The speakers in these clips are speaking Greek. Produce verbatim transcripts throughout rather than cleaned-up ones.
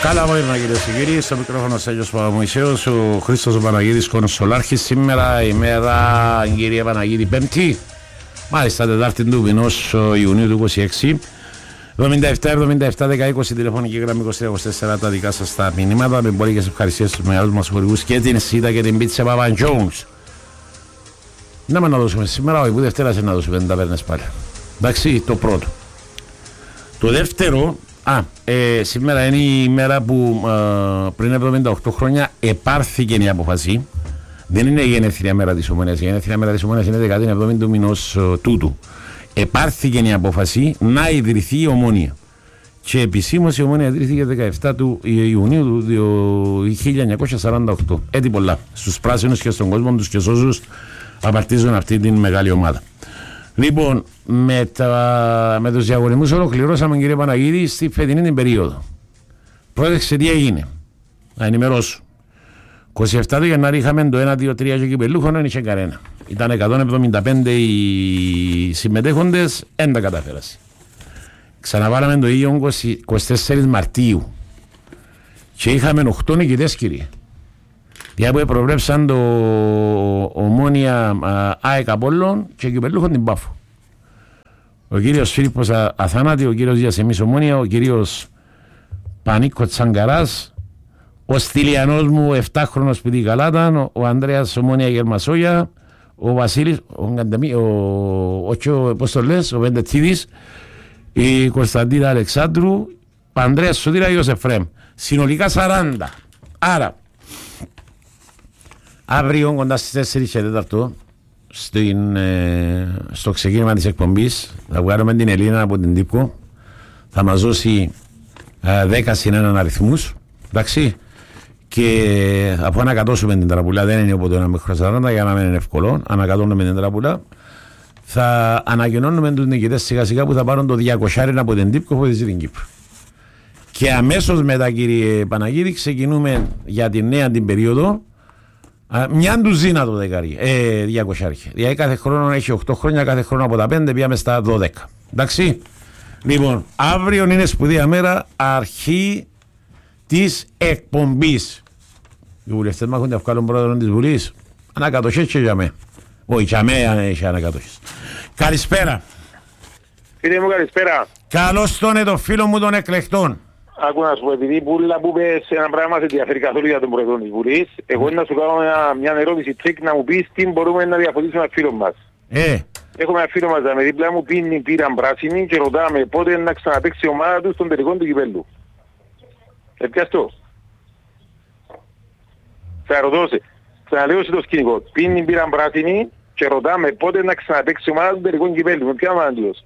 Καλά απόγευμα κυρίες και κύριοι, στο μικρόφωνο Στέλιος Παπαμωυσέος, ο Χρήστος Παναγίδης Κονσολάρχης. Σήμερα ημέρα, κύριε Παναγίδη, Πέμπτη, μάλιστα Τετάρτη του μηνός Ιουνίου του είκοσι έξι. εβδομήντα επτά εβδομήντα επτά δέκα είκοσι τηλεφωνική γραμμή είκοσι τρία είκοσι τέσσερα, τα δικά σας τα μηνύματα με εμπορικές ευχαριστίες στους μεγάλους μας χορηγούς και την ΣΥΤΑ και την πίτσα Παπα Jones. Να με να δώσουμε σήμερα, όχι που Δευτέρας να δώσουμε, δεν τα παίρνες πάλι. Εντάξει, το πρώτο. Το δεύτερο, α, ε, σήμερα είναι η ημέρα που ε, πριν εβδομήντα οκτώ χρόνια επάρθηκε η απόφαση. Δεν είναι η γενέθλια μέρα της Ομόνοιας. Η γενέθλια μέρα της Ομόνοιας είναι δεκαετία εβδομήντα του μηνός ε, τούτου. Επάρθηκε η απόφαση να ιδρυθεί η Ομόνια. Και επισήμως η Ομόνια ιδρύθηκε δεκαεπτά του Ιουνίου του χίλια εννιακόσια σαράντα οκτώ. Έτσι πολλά. Στους πράσινους και στον κόσμο τους και σε όσους απαρτίζουν αυτή την μεγάλη ομάδα. Λοιπόν, με, τα, με τους διαγωνισμούς ολοκληρώσαμε, κύριε Παναγίδη, στη φετινή την περίοδο. Πρόσεξε τι έγινε. Να ενημερώσω. είκοσι επτά του Γενάρη είχαμε το ένα δύο τρία και κυπελούχο, δεν είχε κανένα. Ήταν εκατόν εβδομήντα πέντε οι συμμετέχοντες, δεν τα καταφέρασε. Ξαναβάλαμε το ίδιο είκοσι τέσσερις Μαρτίου και είχαμε οκτώ νικητές, κύριε. Για που προβλέψαν το Ομόνια ΑΕΚ Απόλλων και κυπελούχον την Πάφο. Ο κύριος Φίλιππος Αθανάτη, ο κύριος Διασεμής Ομόνια, ο κύριος Πανίκο Τσαγκαράς, ο Στυλιανός μου επτάχρονος παιδί Καλάταν, ο Ανδρέας Ομόνια Γερμασόγια, ο Βασίλης, ο Κανταμί, ο, ο, πώς το λες, ο Βεντετσίδης, η Κωνσταντίνα Αλεξάνδρου, Ανδρέας Σωτήρα και ο Εφραίμ. Συνολικά σαράντα. Άρα, αύριο κοντά στις τέσσερις και τέταρτο στην, ε, στο ξεκίνημα της εκπομπής θα βγάλουμε την Ελίνα από την Τύπκο, θα μας δώσει ε, δέκα συν έναν αριθμούς, εντάξει, και αφού ανακατώσουμε την τραπουλά, δεν είναι από το ένα μέχρι σαράντα για να μην είναι εύκολο, ανακατώνουμε την τραπουλά, θα ανακοινώνουμε τους νικητές σιγά σιγά που θα πάρουν το διακόσια από την Τύπκο που την Κύπρο. Και αμέσως μετά, κύριε Παναγίδη, ξεκινούμε για τη νέα την περίοδο. Μια ντουζίνα το δεκάρι, ε, διακόσια. Δηλαδή κάθε χρόνο έχει οκτώ χρόνια, κάθε χρόνο από τα πέντε πήγαμε στα δώδεκα. Εντάξει. Λοιπόν, αύριο είναι σπουδαία μέρα, αρχή της εκπομπής. Οι βουλευτές μας έχουν τα βγάλουν πρόεδρο της Βουλής. Ανακατοχές και για μέ. Όχι, για μέ έχει ανακατοχές. Καλησπέρα. Κύριε μου, καλησπέρα. Καλώς τον το φίλο μου των εκλεκτών. Άκου να σου πω, επειδή πουλα που πες ένα πράγμα σε διαφέρει καθόλου για τον πρόεδρο της Βουλής, εγώ να σου κάνω μια, μια ερώτηση τρίκ να μου πεις τι μπορούμε να διαφωτίσουμε ένα φίλο μας. Ε. Έχουμε ένα φίλο μας με δίπλα μου, πίνει πήραν πράσινη και ρωτάμε πότε να ξαναπαίξει η ομάδα του στον τελικό του κυπέλλου. Ε, πιαστώ. Θα ρωτώσει. Ξαναλέω σε το σκηνικό. Πίνει πήραν πράσινη και ρωτάμε πότε να ξαναπαίξει η ομάδα του τελικό κυπέλλου. Με ποια ομάδα του.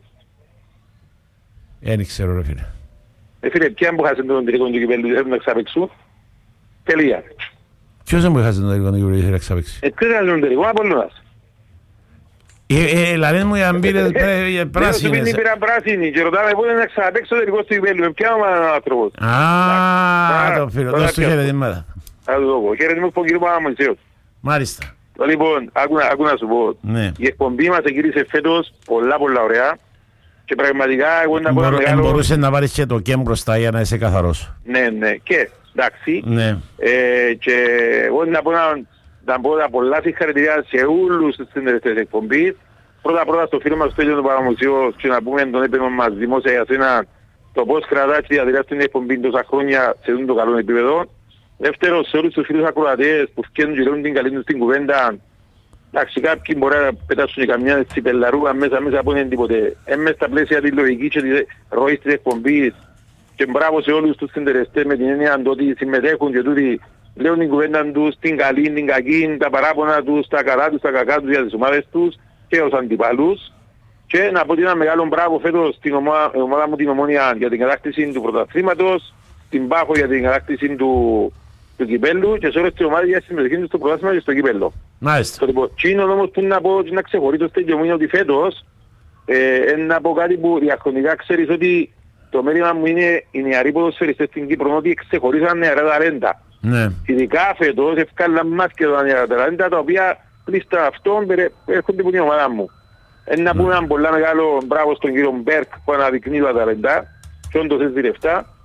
Δεν ξέρω ρε φίλε. Ε, φίλε, ποια μου χάσουν τον τελικό του κυπέλλου, θέλουν να ξαπαίξουν. Τελεία. Ποιος δεν μου χάσουν τον τελικό του κυπέλλου, θέλουν να ξαπαίξει. Ε, ποιος χάσουν τον τελικό, Απόλλωνας. Ε, ε, λαλές μου οι αμπύρες πράσινες. Δεν πήραν πράσινη και ρωτάμε πότε να ξαπαίξω το τελικό του κυπέλλου. Με ποια ομάδα είναι ο άνθρωπος. Α, το φίλο, δώσ' του χαιρετήματα. Θα του δω. Χαιρετимо από τον κύριο Παπαμωυσέο. Μάλιστα. Λοιπόν, άκου να σου πω. Η εκπομπή μας εγύρισε φέτος πολλά πολλά ωραία. Και πραγματικά εγώ να πω ένα μεγάλο... Μπορούσε να βάλεις και το κέμ μπροστά για να είσαι καθαρός. Ναι, ναι, και εντάξει. Ναι. Ε, και εγώ να πω, να, να πω να πολλά συγχαρητήρια σε όλους τους συνεργαστές της εκπομπής. Πρώτα πρώτα στο φίλο μας Στέλιο του Παπαμωυσέου και να πούμε τον έπαινο μας δημόσια για σένα το πώς κρατάς και διατηράς την εκπομπή τόσα χρόνια σε το καλό επίπεδο. Δεύτερο, σε όλους τους φίλους ακροατές που φτιάχνουν και λένε την καλή τους την κουβέντα. Εντάξει, κάποιοι μπορεί να πετάσουν και καμιά τσιπελαρούγα μέσα μέσα από είναι τίποτε. Έμμες στα πλαίσια της λογικής και της ροής της εκπομπής. Και μπράβο σε όλους τους συντερεστές με την έννοια ότι συμμετέχουν και τούτοι λέουν την κουβέντα τους, την καλή, την κακή, τα παράπονα τους, τα καλά τους, τα κακά τους για τις ομάδες τους και ως αντιπάλους. Και να πω ότι ένα μεγάλο μπράβο φέτος στην ομάδα, ομάδα μου την Ομόνια για την κατάκτηση του πρωταθλήματος, την Πάφο για την κατάκτηση του του κυπέλλου και σε όλες τις ομάδες για συμμετοχή του στο πρωτάθλημα και στο κυπέλλο. Μάλιστα. Τσίνον όμως που να πω, να ξεχωρεί το στέλιο μου είναι ότι φέτος ε, να πω κάτι που διαχρονικά ξέρεις ότι το μέλημα μου είναι οι νεαροί ποδοσφαιριστές στην Κύπρο ότι ξεχωρίσαν νεαρά ταλέντα. Ναι. Ειδικά φέτος ευκάλαν μας και τα νεαρά ταλέντα τα οποία πλήστα αυτόν έρχονται από την ομάδα μου. Ε, να πούμε ένα πολλά μεγάλο μπράβο στον κύριο Μπέρκ που αναδεικνύει τα ταλέντα και όντως έτσι λεφτά.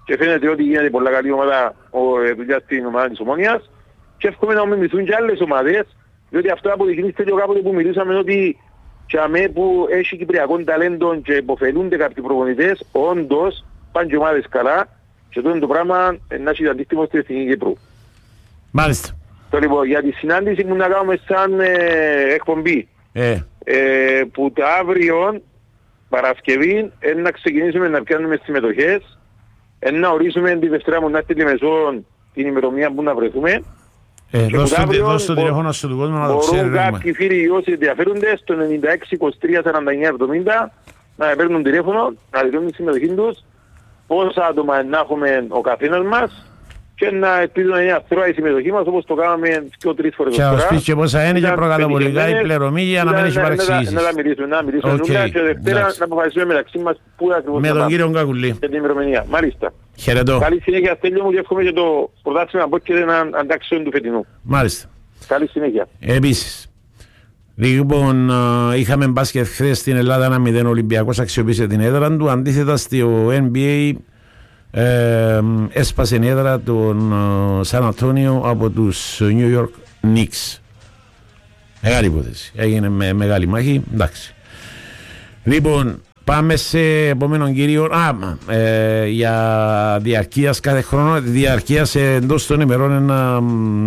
και φαίνεται ότι γίνεται πολλά καλή ομάδα δουλειά στην ομάδα της Ομόνοιας και εύχομαι να μιμηθούν και άλλες ομάδες, διότι αυτό αποδεικνύεται και κάποτε που μιλούσαμε ότι και αμέ που έχει κυπριακών ταλέντων και υποφελούνται κάποιοι προπονητές, όντως πάνε και ομάδες καλά και τότε το πράγμα να έχει αντίστοιχο στην Εθνική Κύπρου. Μάλιστα. Το λοιπόν, για τη συνάντηση που να κάνουμε σαν ε, εκπομπή, ε. Ε, που το αύριο Παρασκευή ε, να ξεκινήσουμε να πιάνουμε συμμετοχές, ε, να ορίσουμε τη Δευτέρα μου να έρθει τη Μεσόν την ημερομηνία που να βρεθούμε. Ε, δώσ' το τηλέφωνο στον κόσμο να το ξέρει. Μπορούν κάποιοι φίλοι όσοι ενδιαφέρονται στο ενενήντα έξι είκοσι τρία σαράντα εννιά εβδομήντα να παίρνουν τηλέφωνο, να δηλώνουν τη συμμετοχή τους, πόσα άτομα να έχουμε ο καθένας μας και να ελπίζω να είναι αθρώα η συμμετοχή μας όπως το κάναμε και ο τρεις φορές. Και να σπίσεις και πόσα είναι και προκαταβολικά η πληρωμή για να μην έχει παρεξηγήσεις. Να τα μιλήσουμε, να μιλήσουμε και Δευτέρα να αποφασίσουμε μεταξύ μας πού ακριβώς με τον κύριο Κακουλή και την ημερομηνία. Μάλιστα. Χαιρετώ. Καλή συνέχεια, Στέλιο μου, και εύχομαι και το πρωτάθλημα από και έναν αντάξεων του φετινού. Μάλιστα. Καλή συνέχεια. Επίσης, λοιπόν, είχαμε μπάσκετ χθες στην Ελλάδα ένα μηδέν, ο Ολυμπιακός αξιοποίησε την έδρα του, αντίθετα στο N B A ε, έσπασε η έδρα των Σαν Αντώνιο από τους New York Knicks. Μεγάλη υπόθεση, έγινε με μεγάλη μάχη, εντάξει. Λοιπόν, πάμε σε επόμενο κύριο. Α, ε, για διαρκείας κάθε χρόνο, διαρκείας εντός των ημερών να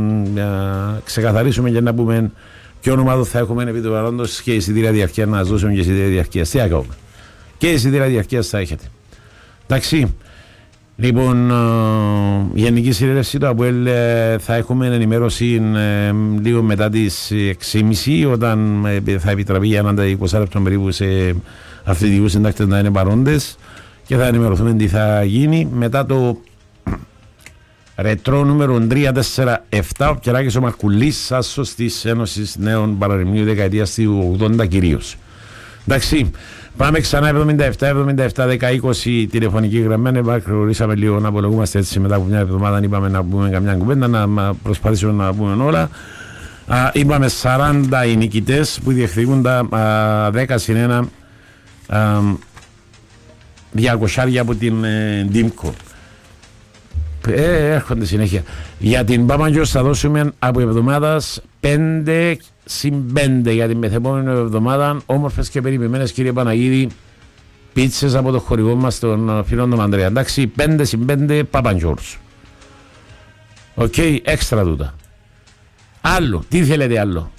ε, ξεκαθαρίσουμε και να πούμε ποιο ομάδα θα έχουμε επί του παρόντος και εισιτήρια διαρκείας, να σας δώσουμε και εισιτήρια διαρκείας. Τι ακόμα. Και εισιτήρια διαρκείας θα έχετε. Εντάξει. Λοιπόν, η Γενική Συνέλευση του ΑΠΟΕΛ θα έχουμε ενημέρωση ε, λίγο μετά τις έξι και μισή όταν ε, θα επιτραπεί για ένα είκοσι λεπτό περίπου σε αθλητικούς συντάκτες να είναι παρόντες και θα ενημερωθούμε τι θα γίνει μετά το ρετρό νούμερο τρία τέσσερα επτά. Ο Κεράκης ο Μαρκουλής, άσος της Ένωσης Νέων Παραλιμνίου δεκαετίας του ογδόντα κυρίως. Εντάξει. Πάμε ξανά εβδομήντα επτά εβδομήντα επτά δέκα είκοσι τηλεφωνική γραμμένη. Μακρηγορήσαμε λίγο να απολογούμαστε έτσι μετά από μια εβδομάδα. Είπαμε να πούμε καμιά κουβέντα, να προσπαθήσουμε να πούμε όλα. Α, είπαμε σαράντα οι νικητές που διεκδικούν τα δέκα συν ένα διακοσάρια από την ε, Ντίμκο. Ε, έρχονται συνέχεια. Για την Παπαγιός θα δώσουμε από εβδομάδας πέντε συν πέντε για την μεθεπόμενη εβδομάδα. Όμορφες και περιποιημένες, κύριε Παναγίδη, πίτσες από το χορηγό μας τον φίλο τον Ανδρέα. Εντάξει, πέντε συν πέντε Παπαγιός. Οκ, okay, έξτρα τούτα. Άλλο, τι θέλετε άλλο.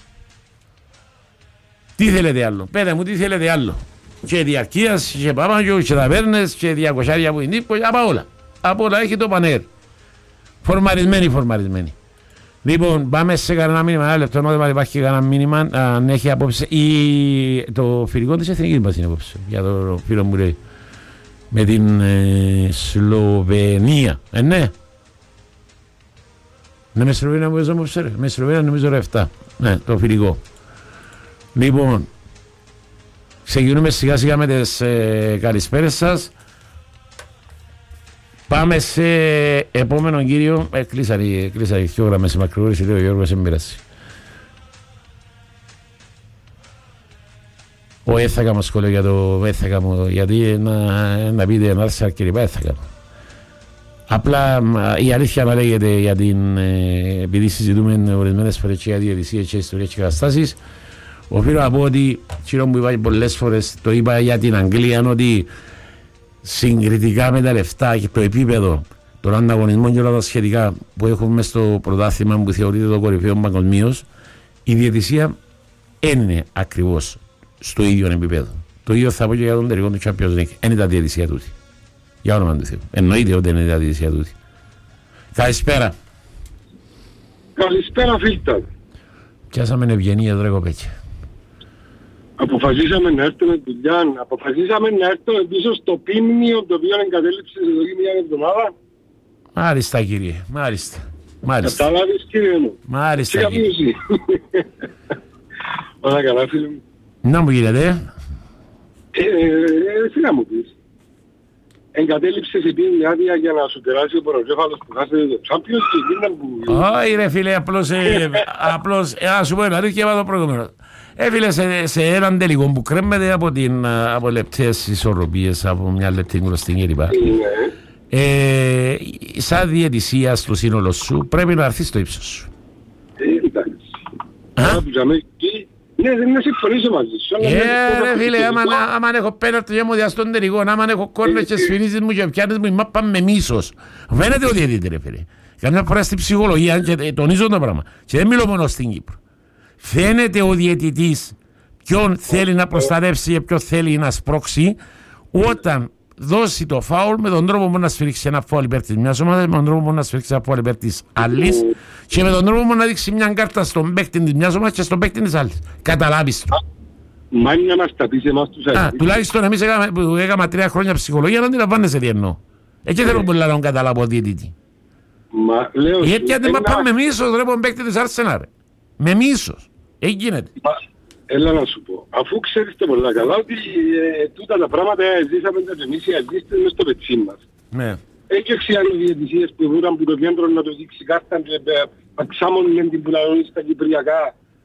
Τι θέλετε άλλο. Πέτε μου τι θέλετε άλλο. Και διαρκείας και Παπαγιός και ταβέρνες και διακοσάρια που είναι από όλα. Από όλα έχει το πανέρ. Φορμαρισμένοι, φορμαρισμένοι. Λοιπόν, πάμε σε κανένα μήνυμα. Ένα λεπτό, νόημα υπάρχει κανένα μήνυμα. Αν έχει απόψε. Η... Το φιλικό της Εθνικής μας είναι απόψε. Για το φίλο μου λέει. Με την ε, Σλοβενία. Ε, ναι. Ναι, με Σλοβενία μου έζω απόψε. Με Σλοβενία νομίζω ρε εφτά. Ναι, το φιλικό. Λοιπόν, ξεκινούμε σιγά σιγά με τις ε, καλησπέρες σας. Πάμε σε επόμενο κύριο. Ε, κλείσαν οι δυο γραμμές σε μακρηγόρηση, λέει ο Γιώργος, εμπειράσει. Ο έθακα μου σχόλιο για το έθακα μου, γιατί να, να πείτε να έρθει αρκετά έθακα μου. Απλά η αλήθεια να λέγεται για την, επειδή συζητούμε ορισμένες φορές και για διαιτησίες και ιστορίες και καταστάσεις, οφείλω να πω ότι κύριο μου είπα πολλές φορές, το είπα για την Αγγλία, ότι συγκριτικά με τα λεφτά και το επίπεδο των ανταγωνισμών και όλα τα σχετικά που έχουμε στο πρωτάθλημα που θεωρείται το κορυφαίο παγκοσμίως, η διαιτησία είναι ακριβώς στο ίδιο επίπεδο. Το ίδιο θα πω και για τον τελικό του Champions League. Είναι τα διαιτησία τούτη. Για όνομα του Θεού. Εννοείται ότι είναι τα διαιτησία τούτη. Καλησπέρα. Καλησπέρα, Φίλτα. Πιάσαμε ευγενία τώρα, κοπέκια. Αποφασίσαμε να έρθουμε δουλειά, αποφασίσαμε να έρθουμε πίσω στο πίμνιο το οποίο εγκατέλειψε εδώ και μια εβδομάδα. Μάλιστα, κύριε, μάλιστα. Μάλιστα. Καταλάβεις, κύριε μου. Μάλιστα, κύριε. Όλα καλά, φίλε μου. Να μου γίνεται. Ε, εσύ να μου πεις. Εγκατέλειψες η πίνη άδεια για να σου περάσει ο ποροκέφαλος που χάσετε το Champions και εκείνα που... Όχι ρε φίλε, απλώς, ε, απλώς, ε, ας σου πω ένα αλήθεια, είπα το προηγούμενο. Έφυλε σε, σε έναν τελικό που κρέμεται από, την, από λεπτές ισορροπίες, από μια λεπτή γνωστή κλπ. Ε, σαν διαιτησία στο σύνολο σου πρέπει να έρθει στο ύψος σου. Ε, εντάξει. Ναι, δεν να συμφωνήσω μαζί σου. Ε, ρε φίλε, άμα έχω πέναρτη και μου διαστόν τελικό, άμα έχω κόρνες και σφυρίζεις μου και πιάνεις μου η μάπα με μίσος. Φαίνεται ο διαιτητή, ρε φίλε. Καμιά φορά στην ψυχολογία, και τονίζω το πράγμα, και δεν μιλώ μόνο στην Κύπρο. Φαίνεται ο διαιτητής ποιον θέλει να προστατεύσει και ποιον θέλει να σπρώξει όταν δώσει το φάουλ με τον τρόπο που να σφυρίξει ένα φάουλ υπέρ της μιας ομάδας, με τον τρόπο που να σφυρίξει ένα φάουλ υπέρ της άλλης και με τον τρόπο που να δείξει μια κάρτα στον παίκτη της μιας ομάδας και στον παίκτη της άλλης. Καταλάβεις το. Μα είναι να μας τα πεις εμάς τους άλλους. Τουλάχιστον εμείς έκαμε τρία χρόνια ψυχολογία να αντιλαμβάνεσαι τι εννοώ. Εκεί θέλω πολύ να τον καταλάβω διαιτητή. Γιατί αν δεν πάμε με μίσος ρε τον παίκτη της Arsenal. Με μίσος. Εκεί γίνεται. Έλα να σου πω, αφού ξέρεις το πολλά καλά ότι ε, τούτα τα πράγματα ζήσαμε τα εμείς οι αγίστες μες στο πετσί μας. Ναι. Έχει εξιαλοδιαιτησίες που βούραν που το κέντρο να το δείξει κάρτα και αξάμωνε την που λαλώνει στα κυπριακά.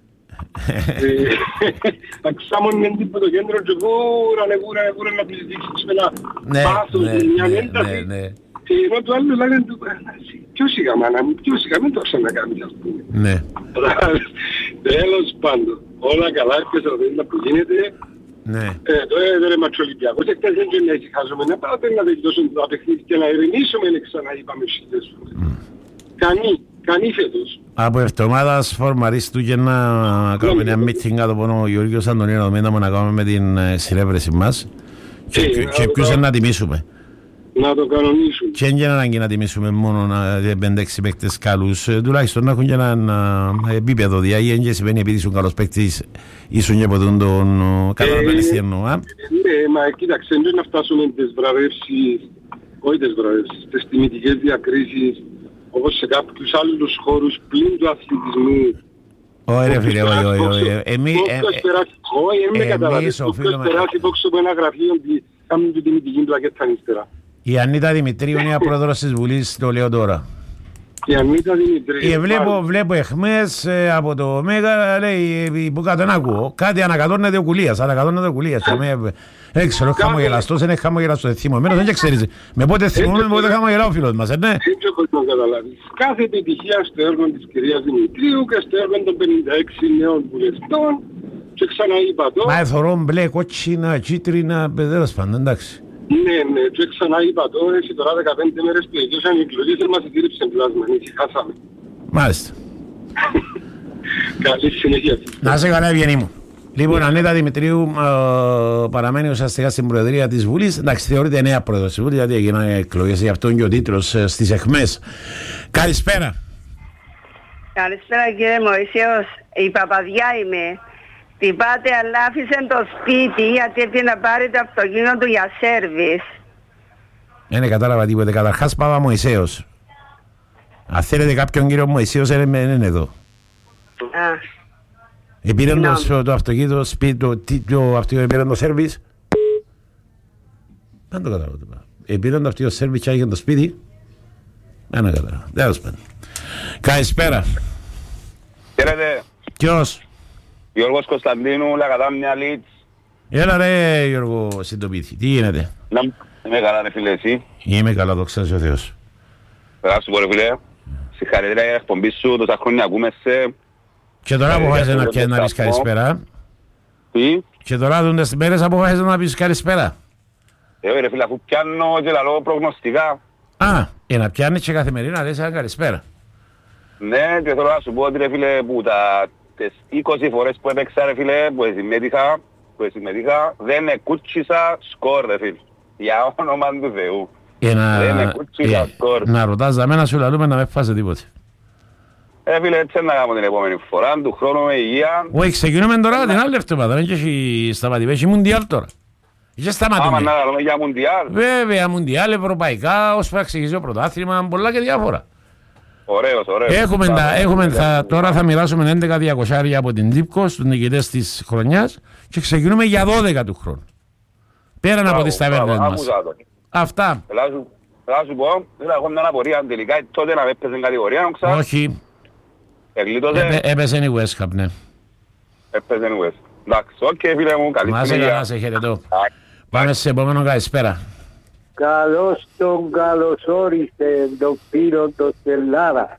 Αξάμωνε την που το κέντρο και βούρανε, βούρανε, βούρανε να τους δείξεις με ένα πάθος, μια ένταση. Και ενώ το άλλο λένε του, ποιος είχα μάνα μου, ποιος είχα, μην το ξανακάμεις ας πούμε. Ναι. Τέλος πάντων, όλα καλά και σε ρωτήνα που γίνεται. Ναι. Το έδερε ματσολυμπιακός, εκτός δεν είναι έτσι χάζομαι, να πάτε να τελειώσουν το παιχνίδι και να ειρηνήσουμε, ξανά είπαμε σύντες. Κανεί, κανεί φέτος. Από εβδομάδας φορμαρίστου και να κάνουμε μια meeting κάτω από ο Γιώργος Αντωνίου να κάνουμε με την συνέβρεση μας και ποιους να τιμήσουμε. Να το κανονίσουν. Και δεν είναι ανάγκη να τιμήσουμε μόνο πέντε έξι παίκτες καλούς, τουλάχιστον να έχουν και ένα επίπεδο διάγει, και σημαίνει επειδή ήσουν καλός παίκτης, ήσουν και από τον καταλαβαίνεις τι εννοώ. Ναι, μα κοίταξε, δεν να φτάσουμε τις βραβεύσεις, όχι τις βραβεύσεις, τις τιμητικές διακρίσεις, όπως σε κάποιους άλλους χώρους πλην του αθλητισμού. Όχι ρε φίλε, όχι, όχι, όχι. Εμείς οφείλουμε... Κάνουν την τιμητική πλακέτα ύστερα. Η Ανίτα Δημητρίου είναι πρόεδρος της Βουλής, το λέω τώρα. Η Ανίτα Δημητρίου. Ε, βλέπω, βλέπω εχμές ε, από το Μέγα, λέει, που κάτω να ακούω. Κάτι ανακατώνεται ο Κουλίας, ανακατώνεται ο Κουλίας. Δεν ξέρω, χαμογελαστός, είναι χαμογελαστός, θυμωμένος, δεν ξέρεις. Με πότε θυμωμένος, με πότε χαμογελά ο φίλος μας, ναι. Δεν έχω να καταλάβεις. Κάθε επιτυχία στο έργο της κυρίας Δημητρίου και στο έργο των πενήντα έξι νέων βουλευτών. Και ξαναείπα το... Μα εθωρώ μπλε, κότσινα, κίτρινα, παιδέρας πάντα, εντάξει. Ναι, ναι, και ξαναείπα το, έτσι τώρα δεκαπέντε μέρες που εγγύωσαν οι εκλογές δεν μας στήριψαν πλάσμα, εμείς χάσαμε. Μάλιστα. Καλή συνέχεια. Να σε καλά, ευγενή μου. Λοιπόν, Ανίτα Δημητρίου ε, παραμένει ουσιαστικά στην Προεδρία της Βουλής. Εντάξει, θεωρείται νέα Πρόεδρος της Βουλής, γιατί έγιναν εκλογές, γι' αυτό και ο τίτλος ε, στις αιχμές. Καλησπέρα. Καλησπέρα κύριε Μωυσέος, η Παπαδιά είμαι. Τυπάτε, αλλά άφησε το σπίτι γιατί έπρεπε να πάρει το αυτοκίνητο του για σέρβις. Δεν κατάλαβα τίποτε. Καταρχάς Παπα Μωυσέος. Αν θέλετε κάποιον κύριο Μωυσέος είναι, είναι εδώ. Α. Επήραν το, το αυτοκίνητο σπίτι, το, το αυτοκίνητο επήραν το σέρβις. Δεν το κατάλαβα. Επήραν το αυτοκίνητο σέρβις και άγιαν το σπίτι. Δεν το κατάλαβα. Τέλος πάντων. Καλησπέρα. Χαίρετε. Ποιος? Γιώργος Κωνσταντίνου, Λακατάμια, Λίτς. Έλα ρε Γιώργο Συντοπίτη, τι γίνεται? Να είμαι καλά ρε φίλε εσύ. Είμαι καλά, το ξέρεις ο Θεός. Πέρα σου πω ρε φίλε. Συγχαρητήρια για εκπομπή σου, τόσα χρόνια ακούμε σε. Και τώρα αποφάσισες να πιέσεις να πεις καλησπέρα. Τι? Και τώρα δούντες τις μέρες αποφάσισες να πεις καλησπέρα. Ε, ρε φίλε, αφού πιάνω και λαλώ προγνωστικά. Α, για να πιάνεις και καθημερινά λες ένα καλησπέρα. Ναι, και θέλω να σου πω ότι ρε φίλε που τα τις είκοσι φορές που έπαιξα ρε φίλε, που συμμετείχα, που συμμετείχα, δεν εκούτσισα σκορ ρε φίλε. Για όνομα του Θεού. Ε, να... Δεν εκούτσισα ε, σκορ. Να ρωτάς για μένα σου λαλούμε να με φάσε τίποτε. Ε φίλε, έτσι να κάνουμε την επόμενη φορά, του χρόνου με υγεία. Όχι, ξεκινούμε τώρα την άλλη εβδομάδα, δεν έχει σταματήσει, έχει μουντιάλ τώρα. Είχε σταματούμε. Άμα να λέμε για μουντιάλ. Βέβαια, μουντιάλ, ευρωπαϊκά, όσο θα ξεκινήσει το πρωτάθλημα, πολλά και διάφορα. Ωραίος, ωραίος. Έχουμε, τα, έχουμε θα, τώρα θα μοιράσουμε έντεκα διακόσια από την Λίπκο στους νικητές της χρονιάς και ξεκινούμε για δώδεκα του χρόνου. Πέραν από τις ταβέρνες μας. Αυτά. Θα σου πω, έχω μια απορία, τελικά τότε να έπαιζε κατηγορία, ξέρω. Όχι. Εγλίτωσε. Έπαιζε η West Ham, ναι. Έπαιζε η West. Εντάξει, οκ φίλε μου, καλή συνέχεια. Να σε καλά, σε χαιρετώ. Πάμε σε επόμενο καλησπέρα. Καλώς τον καλωσόρισε τον φίλο τον Στελάρα.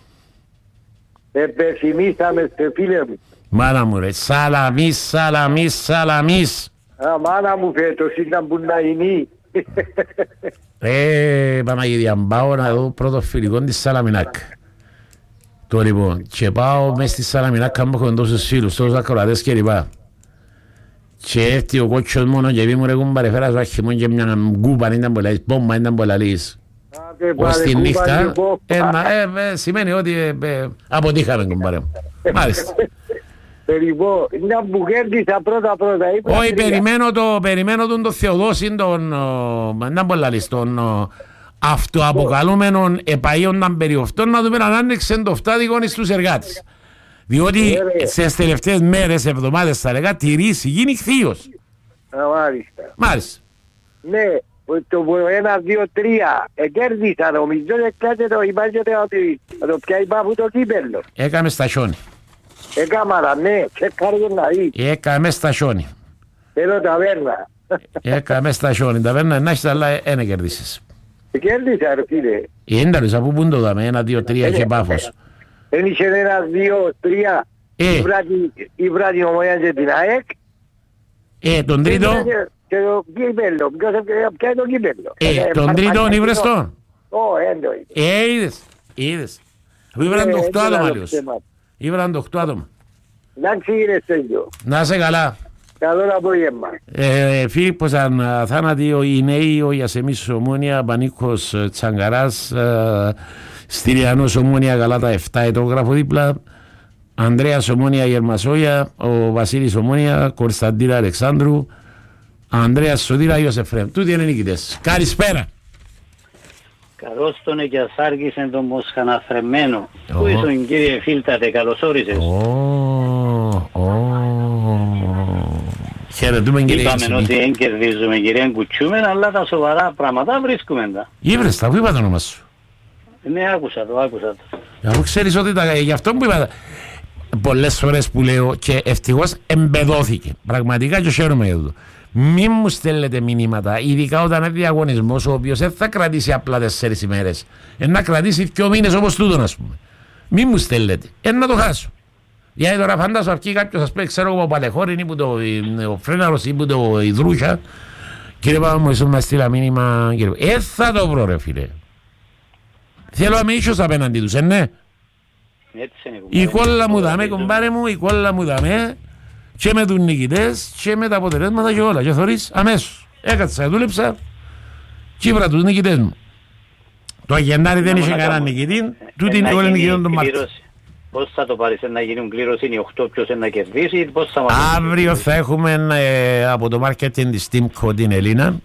Επεθυμίσαμε σε φίλε μου. Μάνα μου ρε, Σαλαμίς, Σαλαμίς, Σαλαμίς. Α, μάνα μου φέτος ήταν που να είναι. Ε, Παναγίδια, πάω να δω πρώτο φιλικό της Σαλαμινάκ. Το λοιπόν, και πάω μέσα στη Σαλαμινάκ που έχω τόσους φίλους, τόσους ακροατές και λοιπά. Και έρθει ο κότσος μόνο και πει μου ρε κουμπάρε φέρας ο άχιμον και μια γκούπα ήταν πολλά λύς, πόμπα ήταν πολλά λύς. Ως τη νύχτα, σημαίνει ότι αποτύχαμε κουμπάρε μου. Μάλιστα. Λοιπόν, να μου κέρδισα πρώτα πρώτα. Όχι, περιμένω το, περιμένω τον το Θεοδόση, τον, ήταν πολλά λύς, τον αυτοαποκαλούμενον επαΐονταν περιοφτών να δούμε να άνοιξε το φτάδικο στους εργάτες. Διότι στις τελευταίες μέρες, εβδομάδες θα λέγα, τηρήσει, γίνει χθείος. Μάλιστα. Μάλιστα. Ναι, το ένα, δύο, τρία, εκέρδισα νομίζω και κάτι το υπάρχεται ότι το πια υπάρχω το κύπελλο. Έκαμε στα χιόνι. Έκαμαρα, ναι, τσεκάρει να δει. Έκαμε στα χιόνι. Θέλω ταβέρνα. Έκαμε στα χιόνι, ταβέρνα να έχεις αλλά ένα κερδίσεις. Κέρδισα ρε φίλε. Ένταλες, από πού το δάμε, ένα, δύο, τρία και πάφος. Δεν είχε ένα, δύο, τρία, η βράδυ ομονία και την ΑΕΚ. Ε, τον τρίτο. Και το κύπελλο, ποια είναι το κύπελλο. Ε, τον τρίτο ήβρες τον. Ω, έντο. Ε, είδες, είδες. Ήβραν το οκτώ άτομα αλλιώς. Ήβραν το οκτώ άτομα. Εντάξει κύριε Στέλιο. Να είσαι καλά. Καλό απόγευμα. Ε, Φίλιππος Αθάνατη, οι νέοι, ο Ιασεμής Ομόνια, Πανίκος Τσαγκαράς, Στυριανός Ομόνια Γαλάτα εφτά ετόγραφο δίπλα, Ανδρέας Ομόνια Γερμασόγια, ο Βασίλης Ομόνια, Κωνσταντίνα Αλεξάνδρου, Ανδρέας Σωτήρα, Ιωσεφ Φρέμ. Τούτοι είναι νικητές. Καλησπέρα. Καλώς τον εκιασάργησεν τον Μοσχαναθρεμμένο. Πού ήσουν κύριε Φίλτατε, καλώς όρισες. Χαιρετούμε κύριε Είπαμε Ιωσεφ. ότι δεν κερδίζουμε κύριε Κουτσούμεν, αλλά τα σοβαρά πράγματα βρίσκουμε τα. Ήβρες τα, πού είπα το όνομα σου. Ναι, άκουσα το, άκουσα το. Αφού ξέρεις ότι τα, γι' αυτό που είπα πολλές φορές που λέω και ευτυχώς εμπεδώθηκε. Πραγματικά και χαίρομαι για αυτό. Μην μου στέλνετε μηνύματα, ειδικά όταν είναι διαγωνισμός ο οποίος δεν θα κρατήσει απλά τέσσερις ημέρες. Ε, να κρατήσει δύο μήνες όπως τούτον ας πούμε. Μην μου στέλνετε, ε, να το χάσω. Γιατί τώρα φαντάσου αυκεί κάποιος ας πει ξέρω εγώ ο Παλεχώριν ή που το, ο Φρέναρος ή που το η Δρούσα. Κύριε Παπα ήσουν να στείλα μήνυμα. Κύριε, ε, θα το βρω ρε φίλε. Θέλω να είμαι ίσως απέναντι τους, ε, ναι. Η κόλλα μου δάμε, κομπάρε μου, η κόλλα μου δάμε. Και με τους νικητές και με τα αποτελέσματα και όλα. Και θωρείς αμέσως. Έκατσα, δούλεψα και ήβρα τους νικητές μου. Το Αγιαννάρι δεν είχε κανένα νικητή, τούτη είναι όλοι νικητών των Μάρτιο. Πώς θα το πάρεις, να γίνουν κλήρωση, είναι οκτώ ποιος να κερδίσει, πώς θα μας... Αύριο θα έχουμε ε, από το marketing της Teamco την Ελίνα.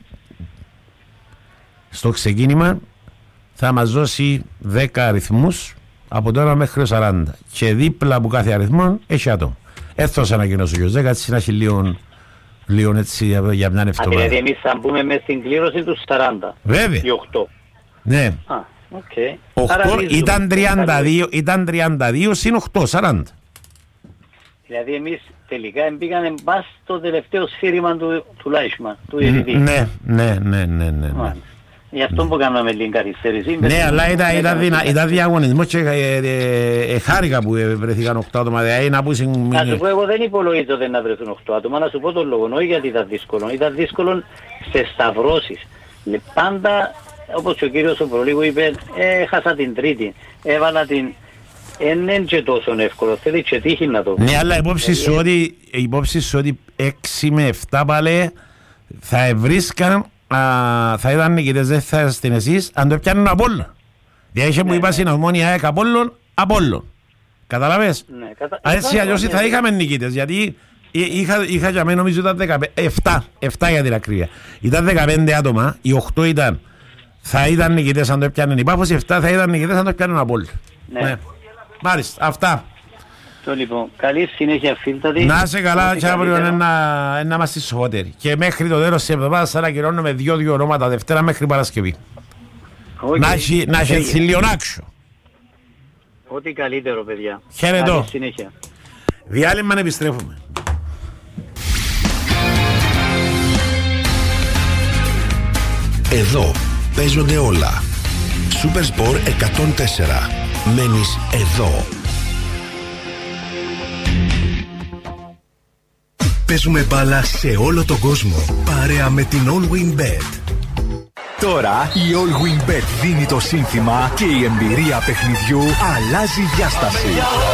Στο ξεκίνημα θα μας δώσει δέκα αριθμούς από τώρα μέχρι σαράντα. Και δίπλα από κάθε αριθμό έχει άτομο. Έτσι θα ανακοινώσω και ο δέκα, έτσι να έχει λίγο, λίγο έτσι για μια εβδομάδα. Δηλαδή εμείς θα μπούμε μέσα στην κλήρωση τους σαράντα. Βέβαια. Οι οκτώ. Ναι. Α, οκ. Okay. οκτώ ήταν τριάντα δύο, ήταν τριάντα δύο συν οκτώ, σαράντα. Δηλαδή εμείς τελικά μπήκαμε μπας στο τελευταίο σφύριγμα του, του Λάισμαν, του ειρητή. Ναι, ναι, ναι, ναι, ναι. Α, γι' αυτό που κάναμε την καθυστέρηση. Ναι, αλλά ήταν, ήταν, ήταν, ήταν διαγωνισμός και ε, ε, ε, χάρηκα που βρεθήκαν οκτώ άτομα. Δηλαδή, να, πούσουν... να σου πω, εγώ δεν υπολογίζω δεν να βρεθούν οκτώ άτομα, να σου πω τον λόγο, όχι γιατί ήταν δύσκολο. Ήταν δύσκολο σε σταυρώσεις. Πάντα, όπως ο κύριος ο προλίγου είπε, έχασα την τρίτη, έβαλα την... Είναι και τόσο εύκολο, θέλει και τύχη να το... Ναι, αλλά υπόψη σου ότι, υπόψη σου ότι έξι με επτά πάλι θα ευρίσκαν, θα ήταν νικητές, δεν θα είστε εσείς, αν το πιάνουν Απόλλων. Δηλαδή μου είπα στην Ομόνια ΑΕΚ Απόλλων, Απόλλων. Καταλαβες? Ναι, κατα... Έτσι αλλιώς θα είχαμε νικητές, γιατί είχα, είχα για μένα νομίζω ήταν δεκαπέντε, επτά, επτά για την ακρίβεια. Ήταν δεκαπέντε άτομα, οι οκτώ ήταν, θα ήταν νικητές αν το πιάνουν οι Πάφος, οι επτά θα ήταν νικητές αν το πιάνουν Απόλλων. Ναι. Ναι. Μάλιστα, αυτά. Το λοιπόν, καλή συνέχεια Φίλτατη. Να είσαι καλά και αύριο να είμαστε σοφότεροι. Και μέχρι το τέλος της εβδομάδας θα ανακοινώνουμε δύο-δύο ονόματα Δευτέρα μέχρι Παρασκευή. Okay. Να έχει έτσι λίγο άξιο. Ό,τι καλύτερο παιδιά. Χαιρετώ. Καλή συνέχεια. Διάλειμμα να επιστρέφουμε. Εδώ παίζονται όλα. Super Sport εκατόν τέσσερα. Μένεις εδώ. Παίζουμε μπάλα σε όλο τον κόσμο. Παρέα με την All Win Bet. Τώρα η All Win Bet δίνει το σύνθημα και η εμπειρία παιχνιδιού αλλάζει διάσταση.